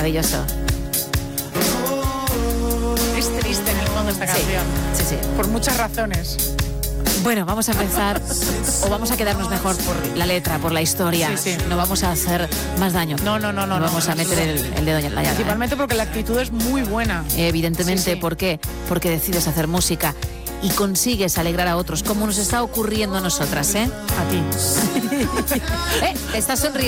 Maravilloso. Es triste en el fondo esta canción. Sí. Por muchas razones. Bueno, vamos a empezar, o vamos a quedarnos mejor por la letra, por la historia. Sí. No vamos a hacer más daño. No. Vamos a meter el dedo en la llaga. Principalmente porque la actitud es muy buena. Evidentemente, Sí. ¿por qué? Porque decides hacer música y consigues alegrar a otros, como nos está ocurriendo a nosotras, ¿eh? A ti. Estás sonriendo.